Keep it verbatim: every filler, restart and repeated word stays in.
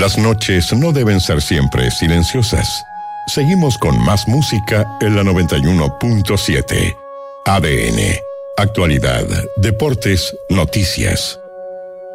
Las noches no deben ser siempre silenciosas. Seguimos con más música en la noventa y uno punto siete. A D N. Actualidad, deportes, noticias.